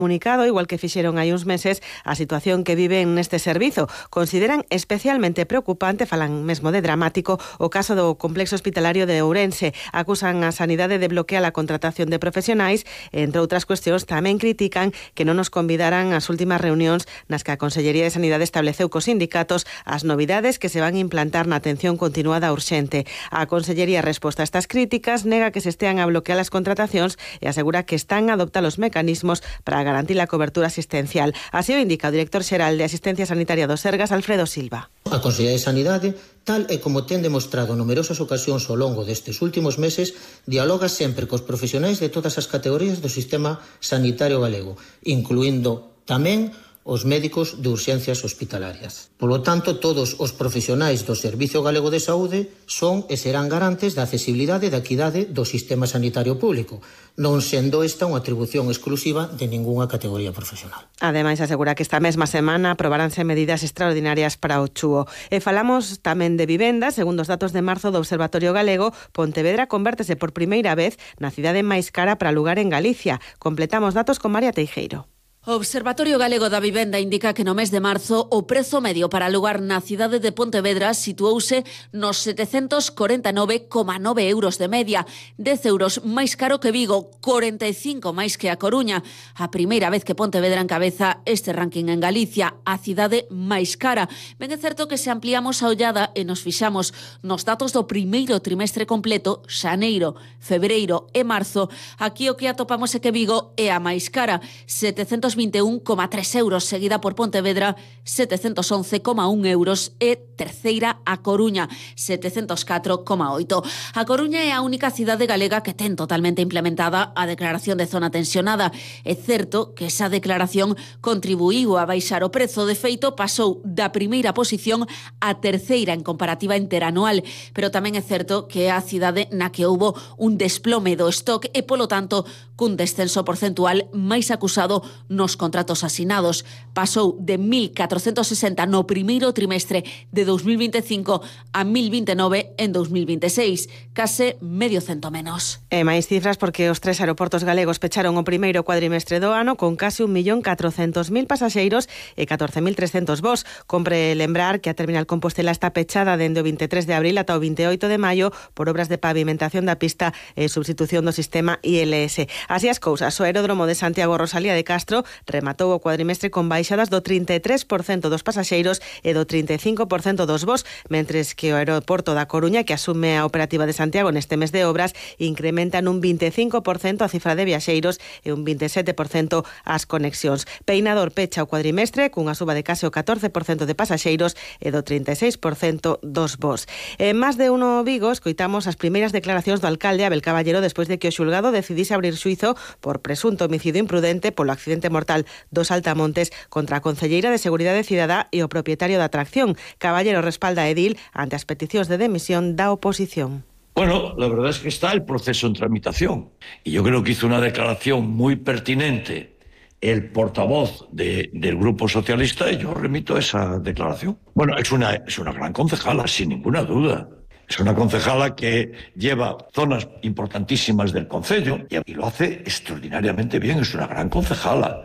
comunicado, igual que fixeron hai uns meses, a situación que viven neste servizo. Consideran especialmente preocupante, falan mesmo de dramático, o caso do complexo hospitalario de Ourense. Acusan a Sanidade de bloquear a contratación de profesionais, entre outras cuestións tamén critican que non nos convidaran ás últimas reunións nas que a Consellería de Sanidade estableceu cos sindicatos as novidades que se van a implantar na atención continuada urxente. A Consellería resposta a estas críticas, nega que se estean a bloquear as contratacións e asegura que están a adoptar os mecanismos para garantir a cobertura asistencial. Así o indica o director xeral de Asistencia Sanitaria do Sergas, Alfredo Silva. A Consellería de Sanidade, tal e como ten demostrado en numerosas ocasións ao longo destes últimos meses, dialoga sempre cos profesionais de todas as categorías do sistema sanitario galego, incluindo tamén os médicos de urxencias hospitalarias. Polo tanto, todos os profesionais do Servizo Galego de Saúde son e serán garantes da accesibilidade e da equidade do sistema sanitario público, non sendo esta unha atribución exclusiva de ningunha categoría profesional. Ademais, asegura que esta mesma semana aprobaránse medidas extraordinarias para o chúo. E falamos tamén de vivenda. Segundo os datos de marzo do Observatorio Galego, Pontevedra convértese por primeira vez na cidade máis cara para alugar en Galicia. Completamos datos con María Teijeiro. O Observatorio Galego da Vivenda indica que no mes de marzo o prezo medio para alugar na cidade de Pontevedra situouse nos 749,9 euros de media, 10 euros máis caro que Vigo, 45 máis que a Coruña. A primeira vez que Pontevedra encabeza este ranking en Galicia, a cidade máis cara. Ben é certo que se ampliamos a ollada e nos fixamos nos datos do primeiro trimestre completo, xaneiro, febreiro e marzo, aquí o que atopamos é que Vigo é a máis cara, 721,3 euros, seguida por Pontevedra, 711,1 euros e terceira a Coruña, 704,8. A Coruña é a única cidade galega que ten totalmente implementada a declaración de zona tensionada. É certo que esa declaración contribuiu a baixar o prezo, de feito pasou da primeira posición a terceira en comparativa interanual, pero tamén é certo que é a cidade na que houbo un desplome do stock e, polo tanto, cun descenso porcentual máis acusado nos contratos asinados. Pasou de 1.460 no primeiro trimestre de 2025 a 1.029 en 2026, case medio cento menos. E máis cifras porque os 3 aeroportos galegos pecharon o primeiro cuadrimestre do ano con case 1.400.000 pasaxeiros e 14.300 voos. Compre lembrar que a terminal Compostela está pechada dende o 23 de abril ata o 28 de maio por obras de pavimentación da pista e substitución do sistema ILS. Así as cousas, o aeródromo de Santiago Rosalía de Castro rematou o cuadrimestre con baixadas do 33% dos pasaxeiros e do 35% dos voos, mentres que o aeroporto da Coruña, que asume a operativa de Santiago neste mes de obras, incrementa nun 25% a cifra de viaxeiros e un 27% as conexións. Peinador pecha o cuadrimestre cunha suba de case o 14% de pasaxeiros e do 36% dos voos. En Más de Uno Vigo escoitamos as primeiras declaracións do alcalde Abel Caballero despois de que o xulgado decidise abrir xuízo por presunto homicidio imprudente polo accidente mortal dos Altamontes contra a concelleira de Seguridade Cidadá e o propietario da atracción. Caballero respalda a edil ante as peticións de demisión da oposición. Bueno, la verdad es que está el proceso en tramitación y yo creo que hizo una declaración muy pertinente el portavoz del Grupo Socialista y yo remito esa declaración. Bueno, es una gran concejala, sin ninguna duda. Es una concejala que lleva zonas importantísimas del concello y lo hace extraordinariamente bien. Es una gran concejala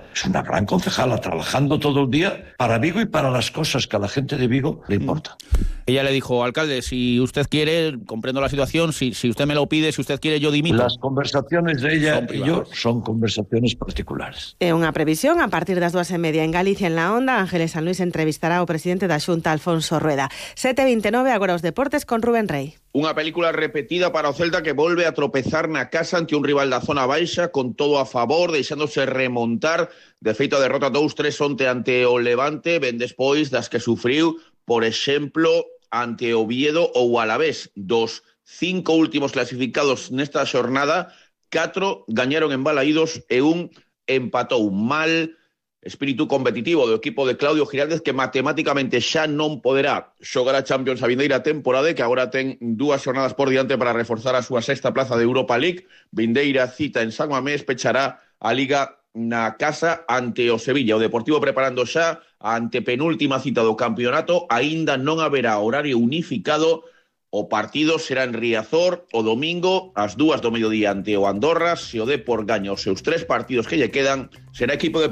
trabajando todo el día para Vigo y para las cosas que a la gente de Vigo le importan. Ella le dijo, alcalde, si usted quiere, comprendo la situación, si usted me lo pide, si usted quiere, yo dimito. Las conversaciones de ella y yo son conversaciones particulares. É unha previsión, a partir das 2:30 en Galicia, en La Onda, Ángeles San Luis entrevistará ao presidente da Xunta, Alfonso Rueda. 7:29, agora os deportes con Rubén Rey. Unha película repetida para o Celta que volve a tropezar na casa ante un rival da zona baixa con todo a favor, deixándose remontar. De feito, a derrota 2-3 onte ante o Levante, ben despois das que sufriu, por exemplo, ante Oviedo ou Alavés. Dos 5 últimos clasificados nesta xornada, 4 gañaron en Balaídos e un empatou. Mal espírito competitivo do equipo de Claudio Giraldez, que matemáticamente xa non poderá xogar a Champions a vindeira temporada, que agora ten 2 xornadas por diante para reforzar a súa 6ª plaza de Europa League. Vindeira cita en San Mamés, pechará a Liga na casa ante o Sevilla. O Deportivo preparando xa a antepenúltima cita do campeonato. Aínda non haberá horario unificado. O partido será en Riazor o domingo ás 2 do mediodía ante o Andorra. Se o Depor gaña os seus 3 partidos que lle quedan, será equipo de